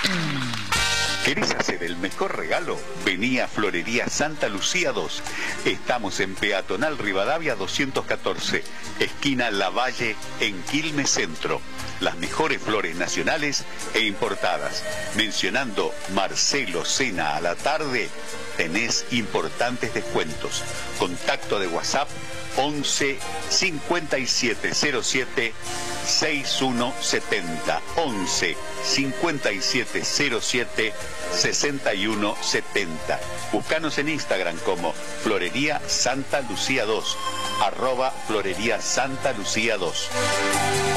¿Querés hacer el mejor regalo? Vení a Florería Santa Lucía 2. Estamos en Peatonal Rivadavia 214, esquina Lavalle, en Quilmes Centro. Las mejores flores nacionales e importadas. Mencionando Marcelo Cena a la tarde, tenés importantes descuentos. Contacto de WhatsApp 11 5707 6170. 11 5707 6170. Búscanos en Instagram como Florería Santa Lucía 2, @Florería Santa Lucía 2.